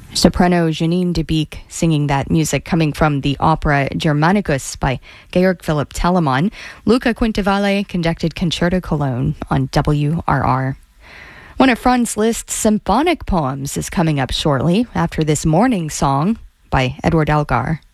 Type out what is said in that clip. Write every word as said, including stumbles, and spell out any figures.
Soprano Janine de Beek singing that music coming from the opera Germanicus by Georg Philipp Telemann. Luca Quintavalle conducted Concerto Cologne on W R R. One of Franz Liszt's symphonic poems is coming up shortly after this morning song by Edward Elgar.